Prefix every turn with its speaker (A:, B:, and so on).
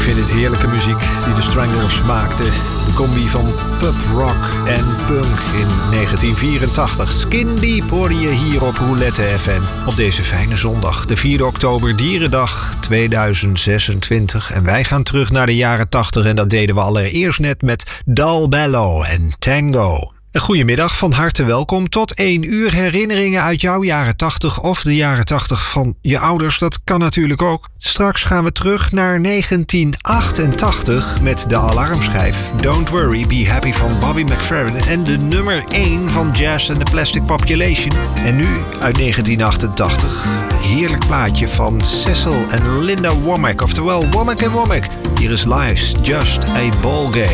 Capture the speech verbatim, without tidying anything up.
A: vind het heerlijke muziek die de Stranglers maakten. De combi van pub rock en punk in negentien vierentachtig. Skin Deep hoorde je hier op Roulette F M. Op deze fijne zondag, de vierde oktober, Dierendag tweeduizend zesentwintig. En wij gaan terug naar de jaren tachtig en dat deden we allereerst net met Dal Bello en Tango. Een goedemiddag, van harte welkom. Tot één uur herinneringen uit jouw jaren tachtig of de jaren tachtig van je ouders. Dat kan natuurlijk ook. Straks gaan we terug naar negentien achtentachtig met de alarmschijf Don't Worry, Be Happy van Bobby McFerrin en de nummer één van Jazz and the Plastic Population. En nu uit negentien achtentachtig, heerlijk plaatje van Cecil en Linda Womack, oftewel Womack en Womack. Hier is Life's Just a Ball Game.